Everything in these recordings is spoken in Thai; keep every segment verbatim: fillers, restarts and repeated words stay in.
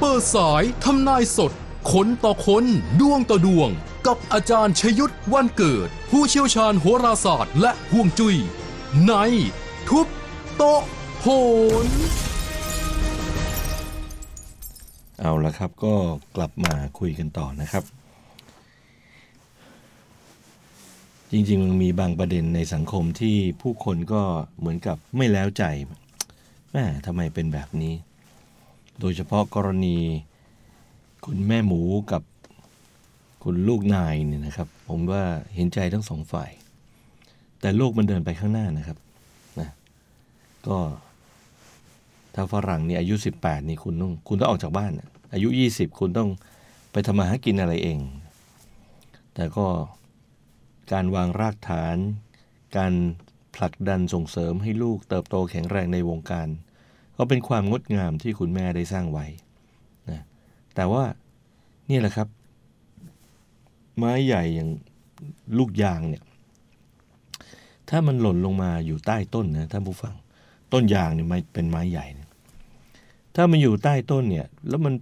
เปิดสายทำนายสดคนต่อคนดวงต่อดวงกับอาจารย์ชยุทธวันเกิดผู้เชี่ยวชาญโหราศาสตร์และฮวงจุ้ยในทุบโต๊ะโหนเอาละครับก็กลับมาคุยกันต่อนะครับจริงๆมันมีบางประเด็นในสังคมที่ผู้คนก็เหมือนกับไม่แล้วใจแม่ทำไมเป็นแบบนี้โดยเฉพาะกรณีคุณแม่หมูกับคุณลูกนายเนี่ยนะครับผมว่าเห็นใจทั้งสองฝ่ายแต่โลกมันเดินไปข้างหน้านะครับนะก็ถ้าฝรั่งนี่อายุสิบแปดนี่คุณต้องคุณต้องออกจากบ้านอายุยี่สิบคุณต้องไปทำมาหากินอะไรเองแต่ก็การวางรากฐานการผลักดันส่งเสริมให้ลูกเติบโตแข็งแรงในวงการก็เป็นความงดงามที่คุณแม่ได้สร้างไว้นะแต่ว่านี่แหละครับไม้ใหญ่อย่างลูกยางเนี่ยถ้ามันหล่นลงมาอยู่ใต้ต้นนะท่านผู้ฟังต้นยางเนี่ยมันเป็นไม้ใหญ่นะถ้ามันอยู่ใต้ต้นเนี่ยแล้วมัน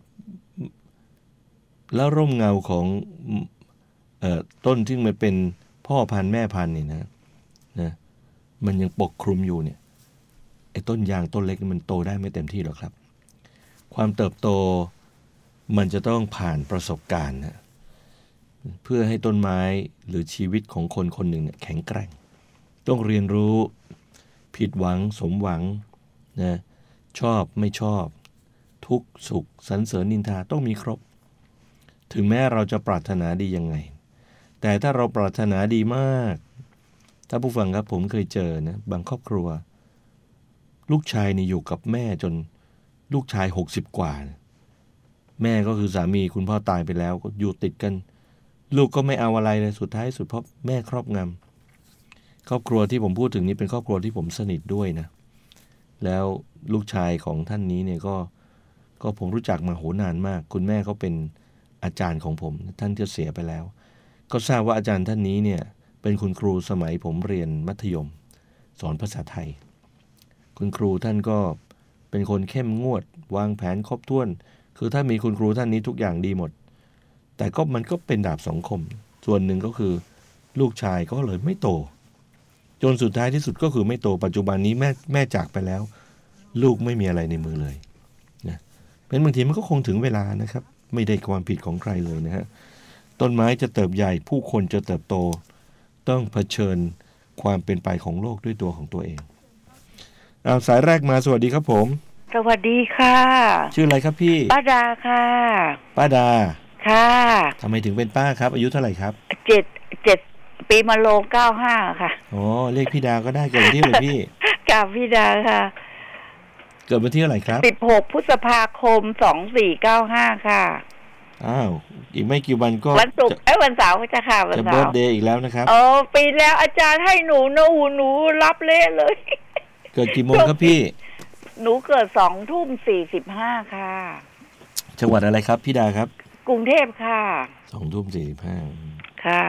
แล้วร่มเงาของเอ่อต้นที่มันเป็นพ่อพันธุ์แม่พันธุ์นี่นะนะมันยังปกคลุมอยู่เนี่ยไอ้ต้นยางต้นเล็กมันโตได้ไม่เต็มที่หรอกครับความเติบโตมันจะต้องผ่านประสบการณ์นะเพื่อให้ต้นไม้หรือชีวิตของคนคนหนึ่งเนี่ยแข็งแกร่งต้องเรียนรู้ผิดหวังสมหวังนะชอบไม่ชอบทุกข์สุขสรรเสริญนินทาต้องมีครบถึงแม้เราจะปรารถนาดียังไงแต่ถ้าเราปรารถนาดีมากถ้าผู้ฟังครับผมเคยเจอนะบางครอบครัวลูกชายนี่อยู่กับแม่จนลูกชายหกสิบกว่านะแม่ก็คือสามีคุณพ่อตายไปแล้วก็อยู่ติดกันลูกก็ไม่เอาอะไรเลยสุดท้ายสุดเพราะแม่ครอบงำครอบครัวที่ผมพูดถึงนี้เป็นครอบครัวที่ผมสนิทด้วยนะแล้วลูกชายของท่านนี้เนี่ยก็ก็ผมรู้จักมาโหนานมากคุณแม่เขาเป็นอาจารย์ของผมท่านก็เสียไปแล้วก็ทราบว่าอาจารย์ท่านนี้เนี่ยเป็นคุณครูสมัยผมเรียนมัธยมสอนภาษาไทยคุณครูท่านก็เป็นคนเข้มงวดวางแผนครบถ้วนคือถ้ามีคุณครูท่านนี้ทุกอย่างดีหมดแต่ก็มันก็เป็นดาบสองคมส่วนหนึ่งก็คือลูกชายก็เลยไม่โตจนสุดท้ายที่สุดก็คือไม่โตปัจจุบันนี้แม่แม่จากไปแล้วลูกไม่มีอะไรในมือเลยนะเป็นบางทีมันก็คงถึงเวลานะครับไม่ได้ความผิดของใครเลยนะฮะต้นไม้จะเติบใหญ่ผู้คนจะเติบโตต้องเผชิญความเป็นไปของโลกด้วยตัวของตัวเองเอาสายแรกมาสวัสดีครับผมสวัสดีค่ะชื่ออะไรครับพี่ป้าดาค่ะป้าดาค่ะทำไมถึงเป็นป้าครับอายุเท่าไหร่ครับเจ็ดเจ็ดปีมะโรงเก้าห้าค่ะอ๋อเรียกพี่ดาก็ได้เกิดวันที่เท่าไหร่พี่กับพี่ดาค่ะเกิดวันที่เท่าไหร่ครับสิบหกพฤษภาคมสองสี่เก้าห้าค่ะอ้าวอีกไม่กี่วันก็วันศุกร์ไอ้วันเสาร์จะค่ะวันเสาร์จะเบิร์ธเดย์อีกแล้วนะครับอ๋อปีแล้วอาจารย์ให้หนูนะหูหนูรับเละเลยเกิดกี่โมงครับพี่หนูเกิดสองทุ่มสี่สิบห้าค่ะจังหวัดอะไรครับพี่ดาครับกรุงเทพค่ะสองทุ่มสี่สิบห้าค่ะ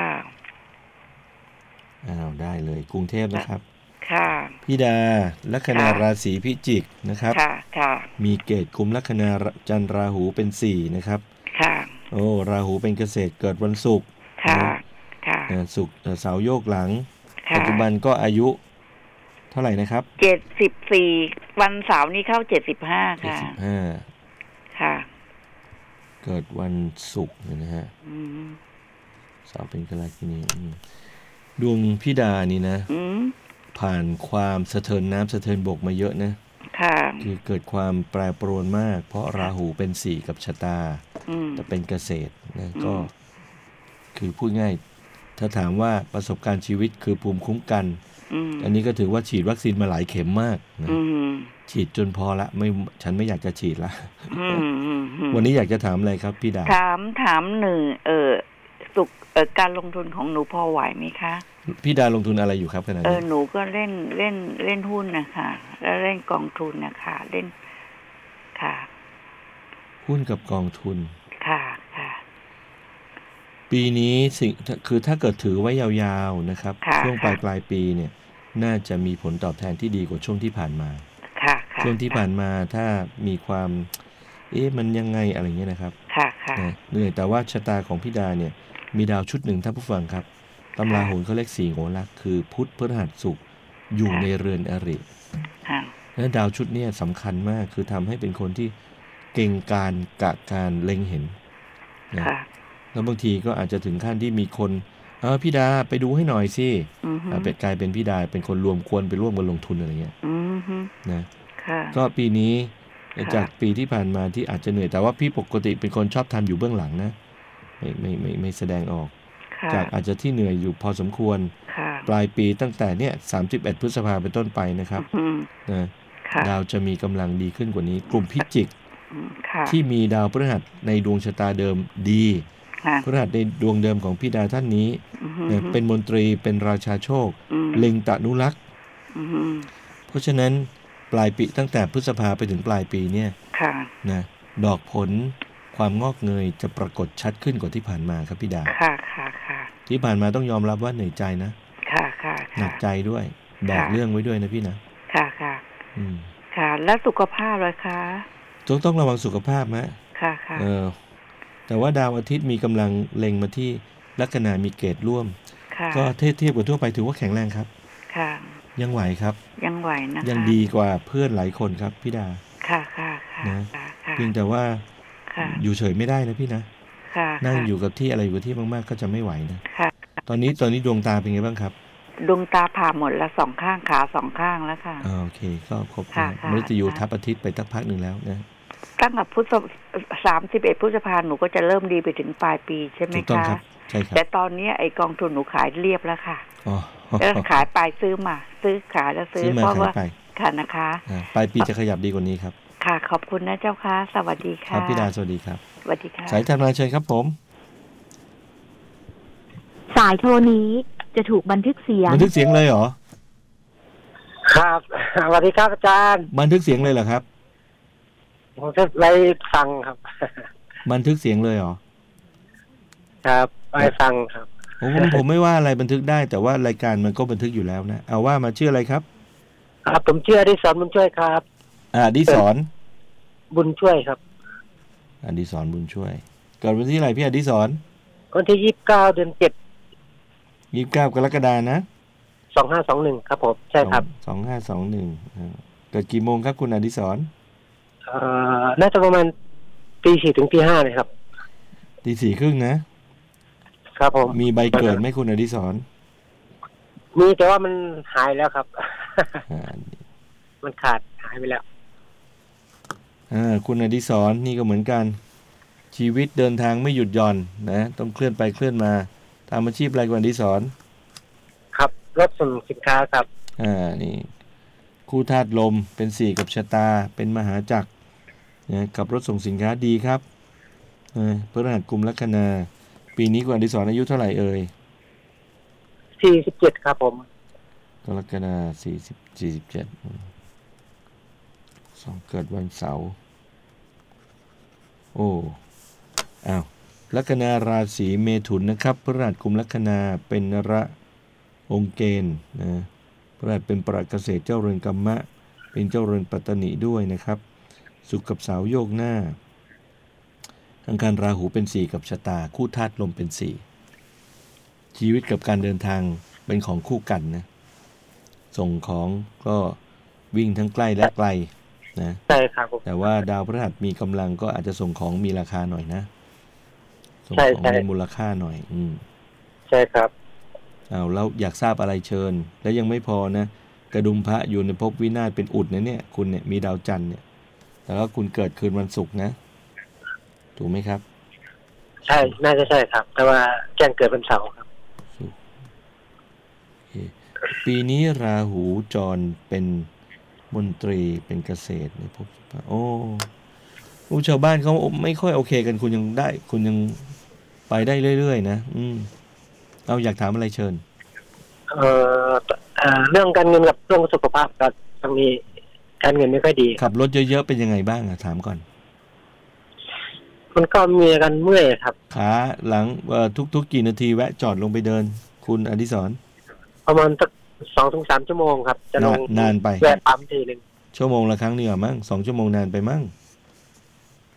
อ้าวได้เลยกรุงเทพนะครับค่ะพี่ดาลัคนาราศีพิจิกนะครับค่ะค่ะมีเกตกุมลัคนาจันทร์ราหูเป็นสี่นะครับค่ะโอ้ราหูเป็นเกษตรเกิดวันศุกร์ค่ะค่ะศุกร์เสาร์โยกหลังปัจจุบันก็อายุเท่าไหร่นะครับเจ็ดสิบสี่วันเสาร์นี้เข้าเจ็ดสิบห้าค่ะเจ็ดสิบห้าค่ะเกิดวันศุกร์นะฮะเสาร์เป็นกรกินีดวงพี่ดานี่นะผ่านความสะเทินน้ำสะเทินบกมาเยอะนะค่ะคือเกิดความแปรปรวนมากเพราะราหูเป็นสี่กับชะตาแต่เป็นเกษตรนะก็คือพูดง่ายถ้าถามว่าประสบการณ์ชีวิตคือภูมิคุ้มกันอันนี้ก็ถือว่าฉีดวัคซีนมาหลายเข็มมากนะฉีดจนพอละไม่ฉันไม่อยากจะฉีดละวันนี้อยากจะถามอะไรครับพี่ดาถามถามหนึ่งเออสุขเออการลงทุนของหนูพอไหวไหมคะพี่ดาลงทุนอะไรอยู่ครับขณะนี้เออหนูก็เล่นเล่นเล่นหุ้นนะคะแล้วเล่นกองทุนนะคะเล่นค่ะหุ้นกับกองทุนค่ะค่ะปีนี้สิ่งคือถ้าเกิดถือไว้ยาวๆนะครับช่วงปลายปลายปีเนี่ยน่าจะมีผลตอบแทนที่ดีกว่าช่วงที่ผ่านมาช่วงที่ผ่านมาถ้ามีความเอ๊ะมันยังไงอะไรเงี้ยนะครับค่ะค่ะนะเหนื่อยแต่ว่าชะตาของพี่ดาเนี่ยมีดาวชุดหนึ่งท่านผู้ฟังครับตำราโหราเขาเรียกสี่โหราคือพุธพฤหัสศุกร์อยู่ในเรือนอริค่ะและดาวชุดนี้สำคัญมากคือทำให้เป็นคนที่เก่งการกะการเล็งเห็นนะค่ะแล้วบางทีก็อาจจะถึงขั้นที่มีคนเออพี่ดาไปดูให้หน่อยสิอือฮึอ่าเป็นกลายเป็นพี่ดาเป็นคนรวมควรไปร่วมกันลงทุนอะไรเงี้ยอือฮึนะค่ะก็ปีนี้ค่ะจากปีที่ผ่านมาที่อาจจะเหนื่อยแต่ว่าพี่ปกติเป็นคนชอบทำอยู่เบื้องหลังนะไม่ไม่ไม่ไม่แสดงออกค่ะจากอาจจะที่เหนื่อยอยู่พอสมควรค่ะปลายปีตั้งแต่เนี่ยสามสิบเอ็ดพฤษภาเป็นต้นไปนะครับอืมนะค่ะดาวจะมีกำลังดีขึ้นกว่านี้ กลุ่มพิจิกอืมค่ะที่มีดาวพฤหัสในดวงชะตาเดิมดีค่ะพฤหัสในดวงเดิมของพี่ดาท่านนี้อือฮึนะเป็นมนตรีเป็นราชาโชคอืมเล็งตนุรักษ์อือฮึเพราะฉะนั้นปลายปีตั้งแต่พฤษภาไปถึงปลายปีเนี่ยค่ะนะดอกผลความงอกเงยจะปรากฏชัดขึ้นกว่าที่ผ่านมาครับพี่ดาค่ะค่ะค่ะที่ผ่านมาต้องยอมรับว่าเหนื่อยใจนะค่ะค่ะหนัค่ะกใจด้วยแบกค่ะเรื่องไว้ด้วยนะพี่นะค่ะค่ะอืมค่ะ แล้วสุขภาพเลยคะต้องต้องระวังสุขภาพนะค่ะค่ะเออแต่ว่าดาวอาทิตย์มีกำลังเล็งมาที่ลัคนามีเกตร่วมค่ะก็เทียบเทียบกับทั่วไปถือว่าแข็งแรงครับค่ะยังไหวครับยังไหวนะคะยังดีกว่าเพื่อนหลายคนครับพี่ดาค่ะค่ะค่ะนะค่ะค่ะเพียงแต่ว่าค่ะอยู่เฉยไม่ได้นะพี่นะค่ะนั่งค่ะอยู่กับที่อะไรอยู่กับที่มากๆก็จะไม่ไหวนะค่ะตอนนี้ตอนนี้ดวงตาเป็นไงบ้างครับดวงตาผ่าหมดแล้วสองข้างขาสองข้างแล้วค่ะอ่าโอเคก็ครบค่ะแล้วค่ะมฤตยูค่ะทับอาทิตย์ไปสักพักหนึ่งแล้วนะตั้งแต่พุทธสามสิบเอ็ดพฤษภาหนูก็จะเริ่มดีไปถึงปลายปีใช่ไหมถูกต้องคะครับใช่ครับแต่ตอนนี้ไอกองทุนหนูขายเรียบแล้วค่ะอ๋อแล้วขายไปซื้อมา ซื้อขายแล้วซื้อซื้อมาเพราะขายว่าไปค่ะนะคะอ่าปลายปีจะขยับดีกว่านี้ครับค่ะขอบคุณนะเจ้าค่ะ สวัสดีคค่ะรับพี่ดาสวัสดีครับสวัสดีค่ะสายทำงานเชิญครับผมสายโทรนี้จะถูกบันทึกเสียงบันทึกเสียงเลยเหรอครับ สวัสดีครับอาจารย์บันทึกเสียงเลยเหรอครับผมจะไล่ฟังครับบันทึกเสียงเลยเหรอครับไล่ฟังครับผมผมผมไม่ว่าอะไรบันทึกได้ แต่ว่ารายการมันก็บันทึกอยู่แล้วนะเอาว่ามาชื่ออะไรครับครับผมชื่ออดิศรบุญช่วยครับอ่าอดิศรบุญช่วยครับอดิศรบุญช่วยเกิดวันที่อะไรพี่อดิศรวันที่ยี่สิบเก้าเดือนเจ็ดยี่สิบเก้ากรกฎานะสองห้าสองหนึ่งครับผมใช่ครับสองห้าสองหนึ่งเกิดกี่โมงครับคุณอดิศรเอ่อน่าจะประมาณตีสี่ถึงตีห้าเลยครับตีสี่ครึ่งนะครับผมมีใบเกิดไหมคุณอดิศรมีแต่ว่ามันหายแล้วครับอ่ามันขาดหายไปแล้วอ่าคุณอดิศรนี่ก็เหมือนกัน ชีวิตเดินทางไม่หยุดหย่อนนะต้องเคลื่อนไปเคลื่อนมาทำอาชีพอะไรคุณอดิศรครับรถส่งสินค้าครับอ่านี่คู่ธาตุลมเป็นสี่กับชะตาเป็นมหาจักรนะกับรถส่งสินค้าดีครับเออพฤหัสกุมลัคนาปีนี้คุณอดิศรอายุเท่าไหร่เอ่ยสี่สิบเจ็ดครับผมกรกฎาสี่สิบสี่สิบเจ็ดสองเกิดวันเสาร์โอ้อ้าวลัคนาราศีเมถุนนะครับพฤหัสกุมลัคนาเป็นนระองค์เกณฑ์นะพฤหัสเป็นปราเกษตรเจ้าเรือนกัมมะเป็นเจ้าเรือนปัตตนิด้วยนะครับศุกร์กับเสาร์โยกหน้าอังคารราหูเป็นสี่กับชะตาคู่ธาตุลมเป็นสี่ชีวิตกับการเดินทางเป็นของคู่กันนะส่งของก็วิ่งทั้งใกล้และไกลนะใช่ครับผมแต่ว่าดาวพฤหัสมีกำลังก็อาจจะส่งของมีราคาหน่อยนะส่งใช่ของใช่มีมูลค่าหน่อย อืมใช่ครับเอาแล้วอยากทราบอะไรเชิญ แล้วยังไม่พอนะกระดุมพระอยู่ในภพวินาศเป็นอุดนะเนี่ยคุณเนี่ยมีดาวจันทร์เนี่ยแต่ว่าคุณเกิดคืนวันศุกร์นะถูกไหมครับใช่น่าจะใช่ครับ แต่ว่าแจ้งเกิดวันเสาร์ครับศุกร์โอเคปีนี้ราหูจรเป็นมนตรีเป็นเกษตรในภพโอ้ผู้ชาวบ้านเขาไม่ค่อยโอเคกันคุณยังได้ คุณยังไปได้เรื่อยๆนะอืมเอาอยากถามอะไรเชิญเอ่อเอ่อเรื่องการเงินกับเรื่องสุขภาพก็ตรงนี้การเงินไม่ค่อยดีขับรถเยอะๆเป็นยังไงบ้างอะถามก่อนมันก็มีอาการเมื่อยครับขาหลังเอ่อทุกๆกี่นาทีแวะจอดลงไปเดิน คุณอดิศรประมาณสักสองถึงสามชั่วโมงครับ จะลงนานไปแวะปั๊มทีหนึ่งชั่วโมงละครั้งนี่เหรอมั้งสองชั่วโมงนานไปมั้ง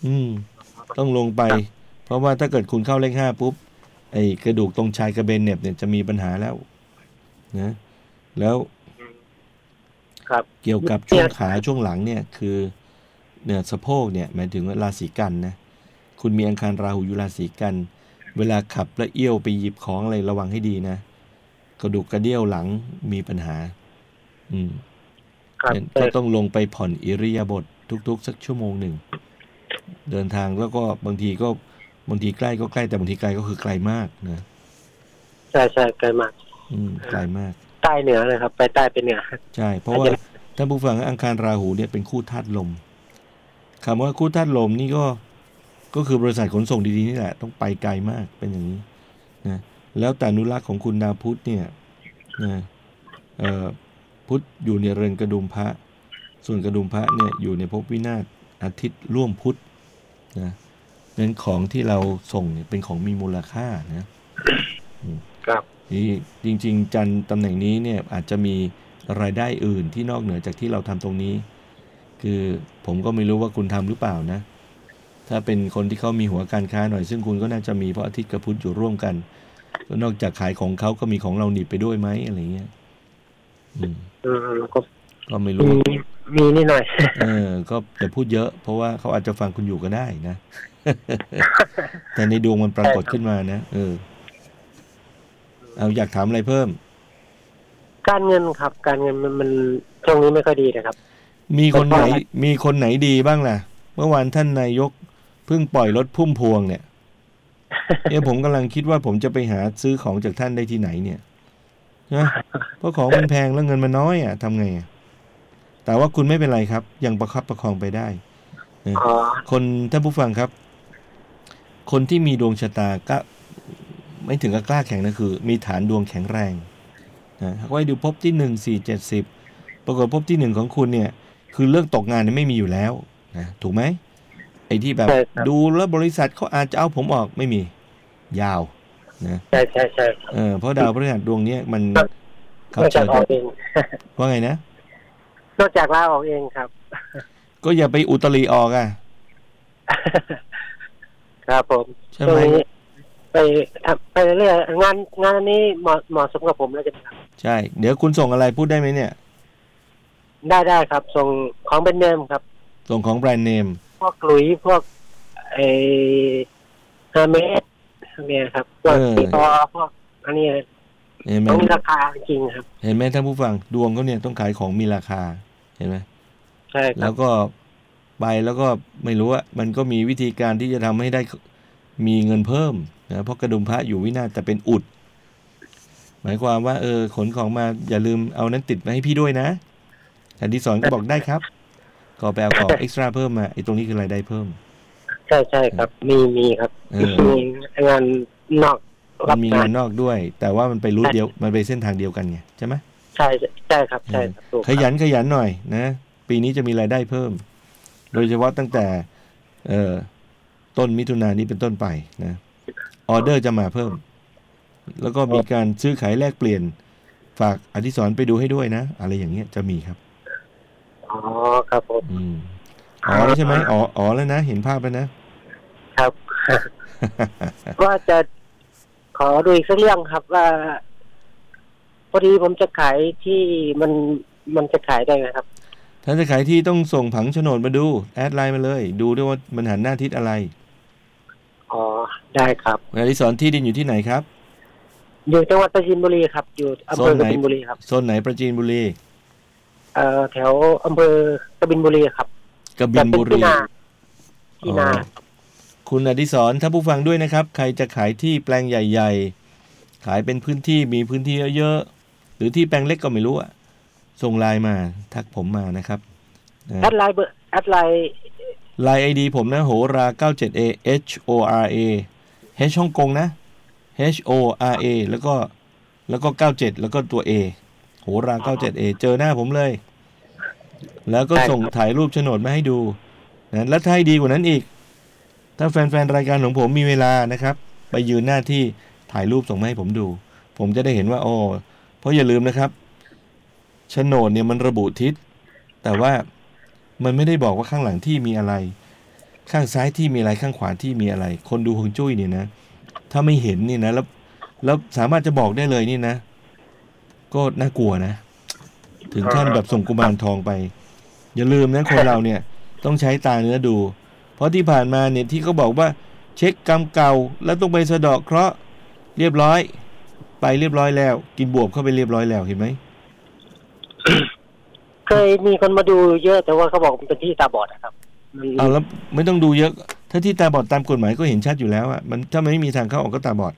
อืมต้องลงไปเพราะว่าถ้าเกิดคุณเข้าเลขห้าปุ๊บไอ้กระดูกตรงชายกระเบนเหน็บเนี่ยจะมีปัญหาแล้วนะแล้วครับเกี่ยวกับช่วงขาช่วงหลังเนี่ยคือเนี่ยสะโพกเนี่ยหมายถึงว่าราศีกันนะคุณมีอังคารราหูอยู่ราศีกันเวลาขับและเอี้ยวไปหยิบของอะไรระวังให้ดีนะกระดูกกระเดี่ยวหลังมีปัญหาอืมก็ต้องลงไปผ่อนอิริยาบถทุกๆสักชั่วโมงหนึ่งเดินทางแล้วก็บางทีก็บางทีใกล้ก็ใกล้แต่บางทีไกลก็คือไกลมากนะใช่ใช่ไกลมากอืมไกลมากใต้เหนือเลยครับไปใต้ไปเหนือใช่เพราะว่าท่านผู้ฟังอังคารราหูเนี่ยเป็นคู่ธาตุลมคำว่าคู่ธาตุลมนี่ก็ก็คือบริษัทขนส่งดีๆนี่แหละต้องไปไกลมากเป็นอย่างนี้นะแล้วแต่อนุรักษ์ของคุณดาวพุธเนี่ยนะเอ่อพุธอยู่ในเรือนกระดุมพระส่วนกระดุมพระเนี่ยอยู่ในภพวินาศอาทิตย์ร่วมพุธนะนั้นของที่เราส่งเนี่ยเป็นของมีมูลค่านะครับนี่จริงๆจันทร์ตำแหน่งนี้เนี่ยอาจจะมีรายได้อื่นที่นอกเหนือจากที่เราทำตรงนี้คือผมก็ไม่รู้ว่าคุณทำหรือเปล่านะถ้าเป็นคนที่เขามีหัวการค้าหน่อยซึ่งคุณก็น่าจะมีเพราะอาทิตย์กับพุธอยู่ร่วมกันก็นอกจากขายของเขาก็มีของเราหนีบไปด้วยไหมอะไรเงี้ยอืมก็ก็ไม่รู้มีนิดหน่อยเออก็อย่าพูดเยอะเพราะว่าเขาอาจจะฟังคุณอยู่ก็ได้นะ แต่ในดวงมันปรากฏขึ้นมานะเออเอาอยากถามอะไรเพิ่มการเงินครับการเงินมันมันช่วงนี้ไม่ค่อยดีนะครับมีคนไหนมีคนไหนดีบ้างล่ะเมื่อวานท่านนายกเพิ่งปล่อยรถพุ่มพวงเนี่ยเนี่ยผมกำลังคิดว่าผมจะไปหาซื้อของจากท่านได้ที่ไหนเนี่ยนะเพราะของมันแพงแล้วเงินมันน้อยอ่ะทำไงแต่ว่าคุณไม่เป็นไรครับยังประคับประคองไปได้คนท่านผู้ฟังครับคนที่มีดวงชะตาก็ไม่ถึงกับกล้าแข็งนะคือมีฐานดวงแข็งแรงนะถ้าไว้ดูภพที่หนึ่ง สี่ เจ็ด สิบปรากฏภพที่หนึ่งของคุณเนี่ยคือเรื่องตกงานเนี่ยไม่มีอยู่แล้วนะถูกไหมไอ้ที่แบบดูแล้วบริษัทเขาอาจจะเอาผมออกไม่มียาวนะใช่ใช่ใช่เออเพราะดาวพฤหัสดวงนี้มันเขาเชิญเองว่าไงนะนอกจากลาออกเองครับก็อย่าไปอุตริออกอ่ะครับผมใช่ไหมไปไปเรื่อยงานงานอันนี้เหมาะเหมาะสมกับผมแล้วจะครับใช่เดี๋ยวคุณส่งอะไรพูดได้ไหมเนี่ยได้ได้ครับส่งของแบรนด์เนมครับส่งของแบรนด์เนมพวกหลุยพวกไอ้ฮาเมสเนี่ยครับพวกตีตอพวกอันนี้ต้องมีราคาจริงครับเห็นไหมท่านผู้ฟังดวงเขาเนี่ยต้องขายของมีราคาเห็นไหมใช่ครับแล้วก็ไปแล้วก็ไม่รู้ว่ามันก็มีวิธีการที่จะทำให้ได้มีเงินเพิ่มนะเพราะกระดุมพระอยู่วินาศแต่เป็นอุดหมายความว่าเออขนของมาอย่าลืมเอานั้นติดมาให้พี่ด้วยนะอันที่สองก็บอกได้ครับก็ไปเอาของเอ็กซ์ตร้าเพิ่มมาไอ้ตรงนี้คือรายได้เพิ่มใช่ใช่ครับมีมีครับมีงานนอกมันมีงานนอกด้วยแต่ว่ามันไปรูทเดียวมันไปเส้นทางเดียวกันไงใช่ไหมใช่ใช่ครับใช่ขยันขยันหน่อยนะปีนี้จะมีรายได้เพิ่มโดยเฉพาะตั้งแต่เอ่อต้นมิถุนายนนี้เป็นต้นไปนะออเดอร์จะมาเพิ่มแล้วก็มีการซื้อขายแลกเปลี่ยนฝากอธิศรไปดูให้ด้วยนะอะไรอย่างเงี้ยจะมีครับอ๋อครับผมอืมอ๋อแล้วใช่ไหมอ๋ออ๋อแล้วนะเห็นภาพแล้วนะครับว่าจะขอดูอีกสักเรื่องครับว่าพอดีผมจะขายที่มันมันจะขายได้ไหมครับถ้าจะขายที่ต้องส่งผังโฉนดมาดูแอดไลน์มาเลยดูด้วยว่ามันหันหน้าทิศอะไรอ๋อได้ครับอดิศรที่ดินอยู่ที่ไหนครับอยู่จังหวัดปราจีนบุรีครับอยู่อำเภอกบินบุรีครับโซนไหนปราจีนบุรีเอ่อแถวอำเภอกบินบุรีครับกบินบุรีที่นาคุณอดิศรถ้าผู้ฟังด้วยนะครับใครจะขายที่แปลงใหญ่ๆขายเป็นพื้นที่มีพื้นที่เยอะๆหรือที่แปลงเล็กก็ไม่รู้อะส่งไลน์มาทักผมมานะครับแอดไลน์เบอร์แอดไลน์ไลน์ ไอ ดี ผมนะโหราเก้าสิบเจ็ด เอ H O R A H ฮ่องกงนะ H O R A แล้วก็แล้วก็เก้าสิบเจ็ดแล้วก็ตัว A โหราเก้าสิบเจ็ด เอ เจอหน้าผมเลยแล้วก็ส่งถ่ายรูปโฉนดมาให้ดูนะแล้วถ้าให้ดีกว่านั้นอีกถ้าแฟนๆรายการของผมมีเวลานะครับไปยืนหน้าที่ถ่ายรูปส่งมาให้ผมดูผมจะได้เห็นว่าโอ้เพราะอย่าลืมนะครับโฉนดเนี่ยมันระบุทิศแต่ว่ามันไม่ได้บอกว่าข้างหลังที่มีอะไรข้างซ้ายที่มีอะไรข้างขวาที่มีอะไร คนดูฮวงจุ้ยเนี่ยนะถ้าไม่เห็นนี่นะแล้วแล้วสามารถจะบอกได้เลยนี่นะก็น่ากลัวนะถึงขั้นแบบส่งกุมารทองไปอย่าลืมนะคนเราเนี่ยต้องใช้ตาเนื้อดูเพราะที่ผ่านมาเนี่ยที่เขาบอกว่าเช็คกรรมเก่าแล้วต้องไปสะเดาะเคราะห์เรียบร้อยไปเรียบร้อยแล้วกินบวบเข้าไปเรียบร้อยแล้วเห็นไหมเคยมีคนมาดูเยอะแต่ว่าเขาบอกมันเป็นที่ตาบอดนะครับเอาแล้วไม่ต้องดูเยอะถ้าที่ตาบอดตามกฎหมายก็เห็นชัดอยู่แล้วอ่ะมันถ้าไม่มีทางเข้าออกก็ตาบอด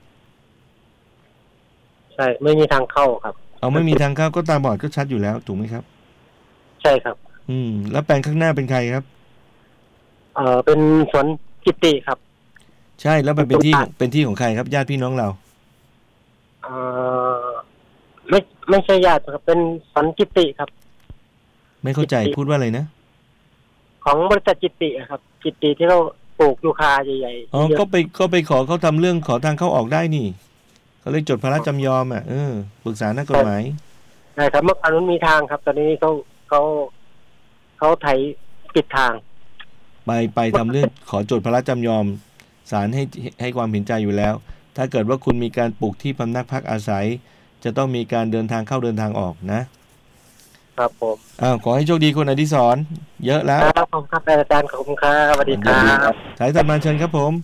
ใช่ไม่มีทางเข้าครับเอาไม่มีทางเข้าก็ตาบอดก็ชัดอยู่แล้วถูกไหมครับใช่ครับอืมแล้วแปลงข้างหน้าเป็นใครครับเออเป็นสวนกิติครับใช่แล้วมันเป็นที่เป็นที่ของใครครับญาติพี่น้องเราเออไม่ไม่ใช่ญาติครับเป็นสวนกิติครับไม่เข้าใจพูดว่าอะไรนะของบริษัทกิติครับกิติที่เราปลูกยูคาใหญ่ๆอ๋อก็ไปก็ไปขอเขาทำเรื่องขอทางเข้าออกได้นี่เขาเลยจดพระราชจำยอมอ่ะเออปรึกษานักกฎหมายใช่ครับเมื่อก่อนมันมีทางครับตอนนี้เขาเขาเขาไถปิดทางไปไปทำเรื่องขอจดพระราชจำยอมศาลให้ให้ความเห็นใจอยู่แล้วถ้าเกิดว่าคุณมีการปลูกที่พำนักพักอาศัยจะต้องมีการเดินทางเข้าเดินทางออกนะครับผมอ้าวขอให้โชคดีคุณอดิศรเยอะแล้วครับผมครับอาจารย์ขอบคุณครับสวัสดีครับสายถัดมาเชิญครับผม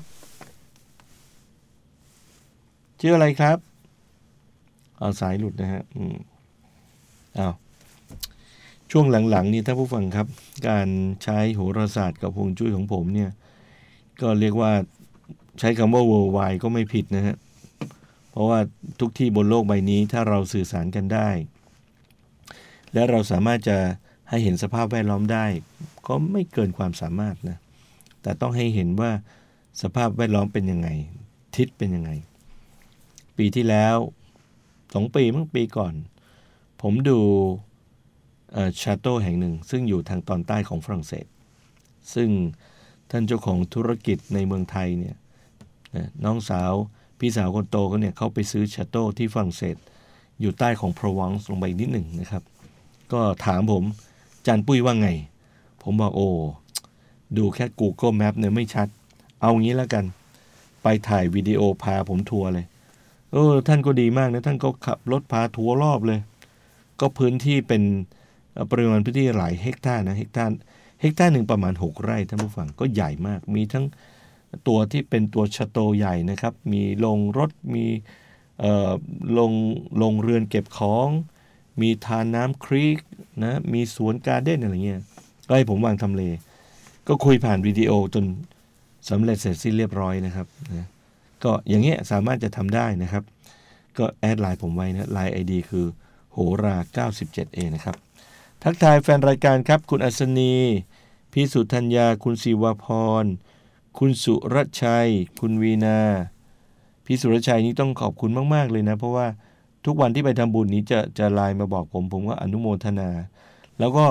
ชื่ออะไรครับเอาสายหลุดนะฮะอืมอ้าวช่วงหลังๆนี่ท่านผู้ฟังครับการใช้โหราศาสตร์กับฮวงจุ้ยของผมเนี่ยก็เรียกว่าใช้คำว่า worldwide ก็ไม่ผิดนะฮะเพราะว่าทุกที่บนโลกใบนี้ถ้าเราสื่อสารกันได้และเราสามารถจะให้เห็นสภาพแวดล้อมได้ก็ไม่เกินความสามารถนะแต่ต้องให้เห็นว่าสภาพแวดล้อมเป็นยังไงทิศเป็นยังไงปีที่แล้วสองปีเมื่อปีก่อนผมดูเอ่อชาโต้แห่งหนึ่งซึ่งอยู่ทางตอนใต้ของฝรั่งเศสซึ่งท่านเจ้าของธุรกิจในเมืองไทยเนี่ยน้องสาวพี่สาวคนโตเขาเนี่ยเขาไปซื้อชาโต้ที่ฝรั่งเศสอยู่ใต้ของโปรวองซ์ลงไปนิดหนึ่งนะครับก็ถามผมจานปุ้ยว่าไงผมบอกโอ้ดูแค่ Google Map เนี่ยไม่ชัดเอางี้แล้วกันไปถ่ายวิดีโอพาผมทัวร์เลยเออท่านก็ดีมากนะท่านก็ขับรถพาทัวร์รอบเลยก็พื้นที่เป็นปริมาณพื้นที่หลายเฮกตาร์นะเฮกตาร์เฮกตาร์หนึ่งประมาณหกไร่ท่านผู้ฟังก็ใหญ่มากมีทั้งตัวที่เป็นตัวชาโตใหญ่นะครับมีโรงรถมีเอ่อโรงโรงเรือนเก็บของมีทานน้ำครีกนะมีสวนการ์เด้นอะไรเงี้ยก็ให้ผมวางทำเลก็คุยผ่านวิดีโอจนสำเร็จเสร็จสิ้นเรียบร้อยนะครับนะก็อย่างเงี้ยสามารถจะทำได้นะครับก็แอดไลน์ผมไว้นะไลน์ ไอ ดี คือโหราเก้าสิบเจ็ดเอนะครับทักทายแฟนรายการครับคุณอัศนีพี่สุธัญญาคุณศิวพรคุณสุรชัยคุณวีนาพี่สุรชัยนี่ต้องขอบคุณมากๆเลยนะเพราะว่าทุกวันที่ไปทำบุญนี้จะจะไลน์มาบอกผมผมก็อนุโมทนาแล้วก็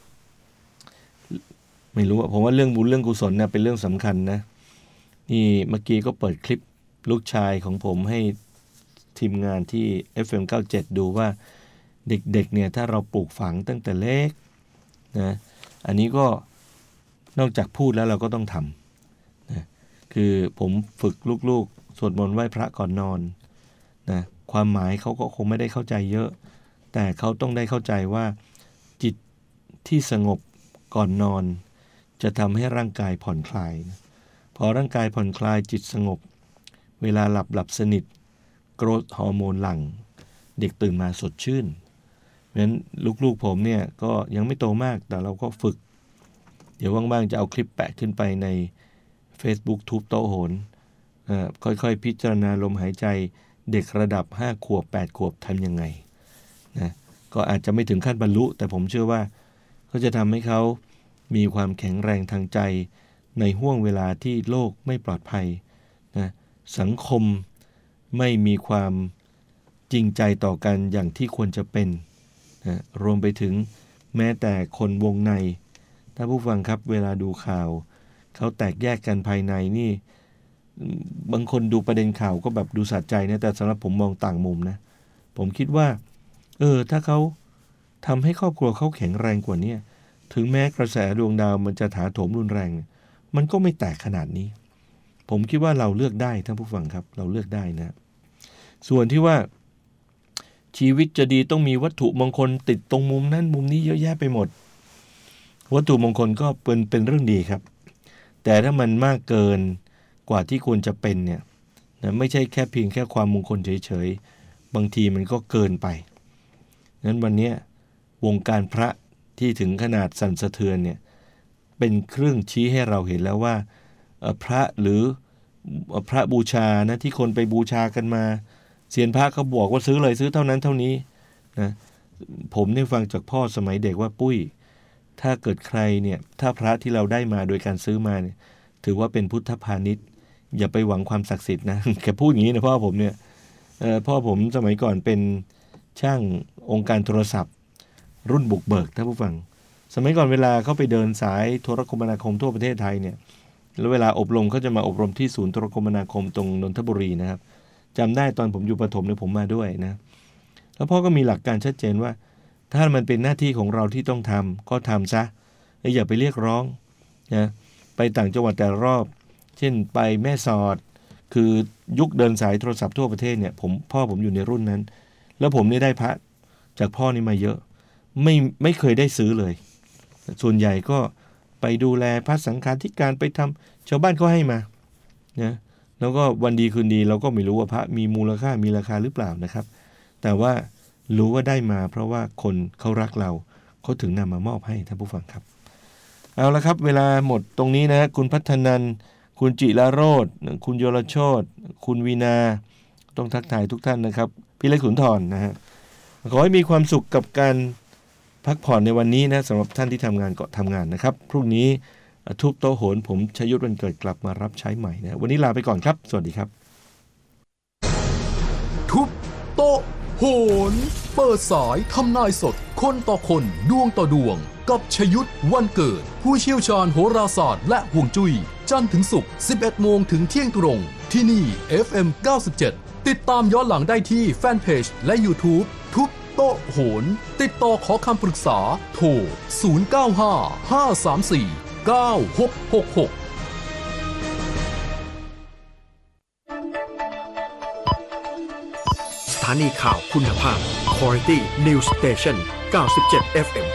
ไม่รู้ผมว่าเรื่องบุญเรื่องกุศลเนี่ยเป็นเรื่องสำคัญนะนี่เมื่อกี้ก็เปิดคลิปลูกชายของผมให้ทีมงานที่ เอฟ เอ็ม เก้าสิบเจ็ดดูว่าเด็กๆเนี่ยถ้าเราปลูกฝังตั้งแต่เล็กนะอันนี้ก็นอกจากพูดแล้วเราก็ต้องทำนะคือผมฝึกลูกๆสวดมนต์ไหว้พระก่อนนอนนะความหมายเขาก็คงไม่ได้เข้าใจเยอะแต่เขาต้องได้เข้าใจว่าจิตที่สงบก่อนนอนจะทำให้ร่างกายผ่อนคลายนะพอร่างกายผ่อนคลายจิตสงบเวลาหลับหลับสนิทโกรทฮอร์โมนหลั่งเด็กตื่นมาสดชื่นเพราะฉะนั้นลูกๆผมเนี่ยก็ยังไม่โตมากแต่เราก็ฝึกเดี๋ยวว่างๆจะเอาคลิปแปะขึ้นไปใน Facebook ทุบโต๊ะโหนเอ่อค่อยๆพิจารณาลมหายใจเด็กระดับห้าขวบแปดขวบทำยังไงนะก็อาจจะไม่ถึงขั้นบรรลุแต่ผมเชื่อว่าเขาจะทำให้เขามีความแข็งแรงทางใจในห่วงเวลาที่โลกไม่ปลอดภัยนะสังคมไม่มีความจริงใจต่อกันอย่างที่ควรจะเป็นนะรวมไปถึงแม้แต่คนวงในถ้าผู้ฟังครับเวลาดูข่าวเขาแตกแยกกันภายในนี่บางคนดูประเด็นข่าวก็แบบดูสะใจนะแต่สำหรับผมมองต่างมุมนะผมคิดว่าเออถ้าเขาทำให้ครอบครัวเขาแข็งแรงกว่านี้ถึงแม้กระแสดวงดาวมันจะถาโถมรุนแรงมันก็ไม่แตกขนาดนี้ผมคิดว่าเราเลือกได้ท่านผู้ฟังครับเราเลือกได้นะส่วนที่ว่าชีวิตจะดีต้องมีวัตถุมงคลติดตรงมุมนั้นมุมนี้เยอะแยะไปหมดวัตถุมงคลก็เป็นเป็นเรื่องดีครับแต่ถ้ามันมากเกินกว่าที่ควรจะเป็นเนี่ยนะไม่ใช่แค่เพียงแค่ความมงคลเฉยๆบางทีมันก็เกินไปงั้นวันนี้วงการพระที่ถึงขนาดสั่นสะเทือนเนี่ยเป็นเครื่องชี้ให้เราเห็นแล้วว่าพระหรือพระบูชานะที่คนไปบูชากันมาเซียนพระเขาบอกว่าซื้อเลยซื้อเท่านั้นเท่านี้นะผมได้ฟังจากพ่อสมัยเด็กว่าปุ้ยถ้าเกิดใครเนี่ยถ้าพระที่เราได้มาโดยการซื้อมาเนี่ยถือว่าเป็นพุทธพาณิชย์อย่าไปหวังความศักดิ์สิทธิ์นะแกพูดอย่างนี้นะพ่อผมเนี่ยพ่อผมสมัยก่อนเป็นช่างองค์การโทรศัพท์รุ่นบุกเบิกท่านผู้ฟังสมัยก่อนเวลาเขาไปเดินสายโทรคมนาคมทั่วประเทศไทยเนี่ยแล้วเวลาอบรมเขาจะมาอบรมที่ศูนย์โทรคมนาคมตรงนนทบุรีนะครับจำได้ตอนผมอยู่ประถมเนี่ยผมมาด้วยนะแล้วพ่อก็มีหลักการชัดเจนว่าถ้ามันเป็นหน้าที่ของเราที่ต้องทำก็ทำซะอย่าไปเรียกร้องนะไปต่างจังหวัดแต่รอบเช่นไปแม่สอดคือยุคเดินสายโทรศัพท์ทั่วประเทศเนี่ยผมพ่อผมอยู่ในรุ่นนั้นแล้วผมนี่ได้พระจากพ่อนี่มาเยอะไม่ไม่เคยได้ซื้อเลยส่วนใหญ่ก็ไปดูแลพระสังฆาธิการไปทำชาวบ้านก็ให้มานะแล้วก็วันดีคืนดีเราก็ไม่รู้ว่าพระมีมูลค่ามีราคาหรือเปล่านะครับแต่ว่ารู้ว่าได้มาเพราะว่าคนเขารักเราเขาถึงนำมามอบให้ท่านผู้ฟังครับเอาละครับเวลาหมดตรงนี้นะคุณพัฒนันท์คุณจิราโรจน์คุณโยรโชติคุณวีนาต้องทักทายทุกท่านนะครับพี่เล็กขุนทรนะฮะขอให้มีความสุขกับการพักผ่อนในวันนี้นะสำหรับท่านที่ทำงานก็ทำงานนะครับพรุ่งนี้ทุบโต๊ะโหนผมชยุทธวันเกิดกลับมารับใช้ใหม่นะวันนี้ลาไปก่อนครับสวัสดีครับทุบโต๊ะโหนเปิดสายทำนายสดคนต่อคนดวงต่อดวงกับชยุทธวันเกิดผู้เชี่ยวชาญโหราศาสตร์และห่วงจุ้ยจันทร์ถึงศุกร์ สิบเอ็ดโมงถึงเที่ยงตรงที่นี่ เอฟ เอ็ม เก้าสิบเจ็ด ติดตามย้อนหลังได้ที่แฟนเพจและ YouTube ทุบโต๊ะโหนติดต่อขอคำปรึกษาโทรศูนย์ เก้า ห้า ห้า สาม สี่ เก้า หก หก หกสถานีข่าวคุณภาพ Quality News Station เก้าสิบเจ็ด เอฟ เอ็ม